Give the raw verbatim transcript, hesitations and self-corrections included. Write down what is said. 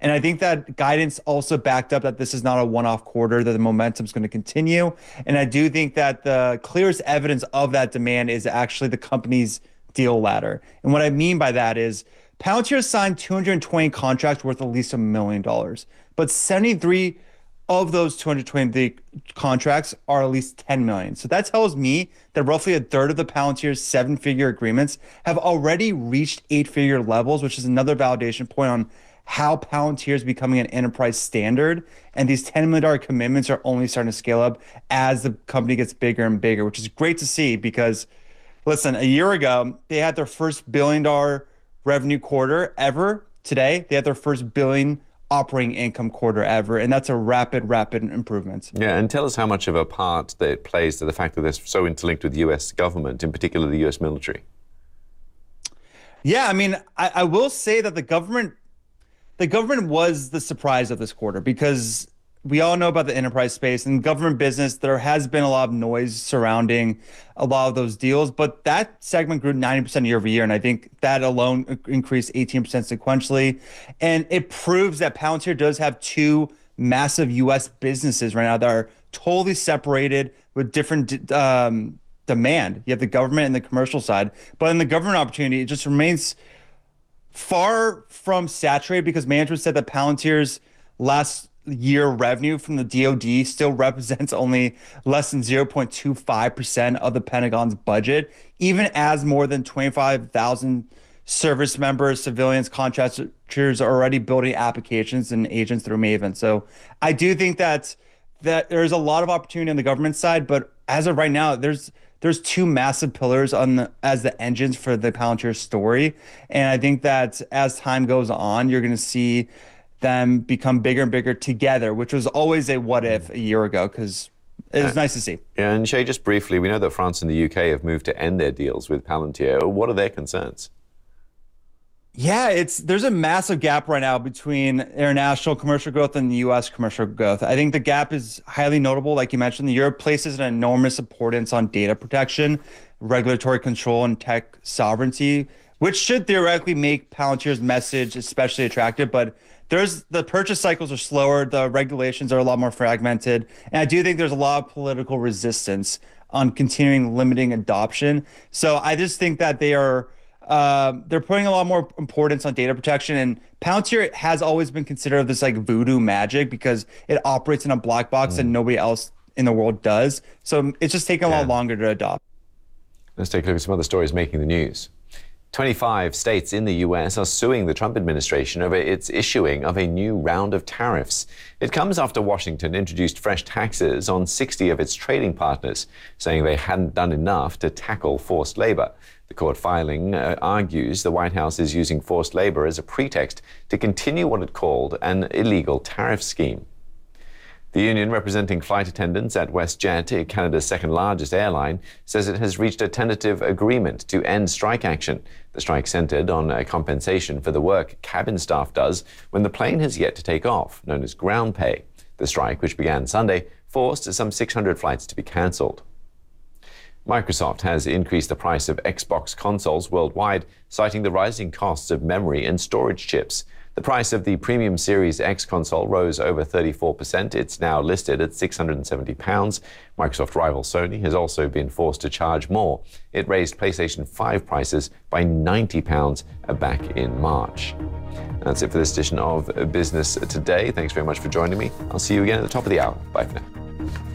And I think that guidance also backed up that this is not a one-off quarter, that the momentum is going to continue. And I do think that the clearest evidence of that demand is actually the company's deal ladder. And what I mean by that is Palantir signed two hundred twenty contracts worth at least a million dollars, but seventy-three of those two hundred twenty contracts are at least ten million. So that tells me that roughly a third of the Palantir's seven-figure agreements have already reached eight-figure levels, which is another validation point on how Palantir is becoming an enterprise standard. And these ten million dollars commitments are only starting to scale up as the company gets bigger and bigger, which is great to see because, listen, a year ago, they had their first billion dollar revenue quarter ever. Today, they had their first billion operating income quarter ever, and that's a rapid, rapid improvement. Yeah, and tell us how much of a part that it plays to the fact that they're so interlinked with the U S government, in particular the U S military. Yeah, I mean, I, I will say that the government, the government was the surprise of this quarter because we all know about the enterprise space and government business. There has been a lot of noise surrounding a lot of those deals, but that segment grew ninety percent year over year. And I think that alone increased eighteen percent sequentially. And it proves that Palantir does have two massive U S businesses right now that are totally separated with different um, demand. You have the government and the commercial side, but in the government opportunity, it just remains far from saturated because management said that Palantir's last year revenue from the D O D still represents only less than zero point two five percent of the Pentagon's budget, even as more than twenty-five thousand service members, civilians, contractors are already building applications and agents through Maven. So I do think that that there's a lot of opportunity on the government side, but as of right now, there's there's two massive pillars on the, as the engines for the Palantir story. And I think that as time goes on, you're going to see them become bigger and bigger together, which was always a what if a year ago, because it was uh, nice to see. Yeah, and Shay, just briefly, we know that France and the U K have moved to end their deals with Palantir. What are their concerns? Yeah, it's there's a massive gap right now between international commercial growth and the U S commercial growth. I think the gap is highly notable. Like you mentioned, Europe places an enormous importance on data protection, regulatory control, and tech sovereignty, which should theoretically make Palantir's message especially attractive. But there's the purchase cycles are slower, the regulations are a lot more fragmented, and I do think there's a lot of political resistance on continuing limiting adoption. So I just think that they are uh, they're putting a lot more importance on data protection, and Palantir has always been considered this like voodoo magic because it operates in a black box mm. and nobody else in the world does. So it's just taking a yeah. lot longer to adopt. Let's take a look at some other stories making the news. twenty-five states in the U S are suing the Trump administration over its issuing of a new round of tariffs. It comes after Washington introduced fresh taxes on sixty of its trading partners, saying they hadn't done enough to tackle forced labor. The court filing uh, argues the White House is using forced labor as a pretext to continue what it called an illegal tariff scheme. The union representing flight attendants at WestJet, Canada's second largest airline, says it has reached a tentative agreement to end strike action. The strike centered on a compensation for the work cabin staff does when the plane has yet to take off, known as ground pay. The strike, which began Sunday, forced some six hundred flights to be cancelled. Microsoft has increased the price of Xbox consoles worldwide, citing the rising costs of memory and storage chips. The price of the Premium Series X console rose over thirty-four percent. It's now listed at six hundred seventy pounds. Microsoft rival Sony has also been forced to charge more. It raised PlayStation five prices by ninety pounds back in March. That's it for this edition of Business Today. Thanks very much for joining me. I'll see you again at the top of the hour. Bye for now.